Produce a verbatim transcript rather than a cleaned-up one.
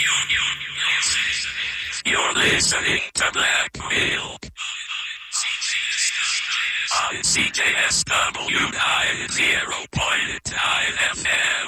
You're listening to Black Milk on C J S W nine zero point